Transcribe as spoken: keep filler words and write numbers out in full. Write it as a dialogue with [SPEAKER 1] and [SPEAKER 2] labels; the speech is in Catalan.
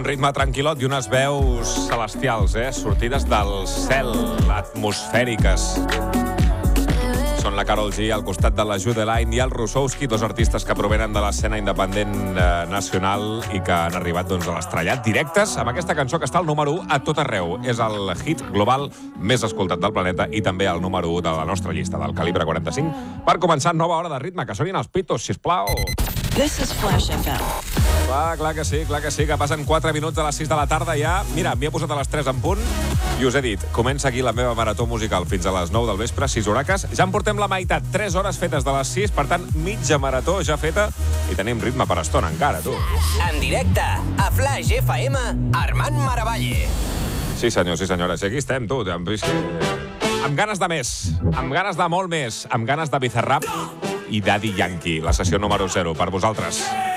[SPEAKER 1] ritme tranquil·lot i unes veus celestials, eh? Sortides del cel, atmosfèriques. Són la Karol G al costat de la Judeline i el Russowski, dos artistes que provenen de l'escena independent eh, nacional i que han arribat doncs, a l'estrellat directes amb aquesta cançó que està al número u a tot arreu. És el hit global més escoltat del planeta i també el número u de la nostra llista, del calibre quaranta-cinc. Per començar, nova hora de ritme, que sonin els pitos, sisplau.
[SPEAKER 2] This is Flash F M.
[SPEAKER 1] Clar, clar que sí, clar que sí, que passen quatre minuts a les sis de la tarda ja. Mira, m'hi he posat a les tres en punt i us he dit, comença aquí la meva marató musical fins a les nou del vespre, sis horaques. Ja en portem la meitat, tres hores fetes de les sis, per tant, mitja marató ja feta i tenim ritme per estona encara, tu.
[SPEAKER 3] En directe, a Flash F M, Armand Maravalle.
[SPEAKER 1] Sí, senyor, sí, senyora, sí, aquí estem, tu. Amb ganes de més, amb ganes de molt més, amb ganes de Bizarrap i Daddy Yankee, la sessió número zero per vosaltres.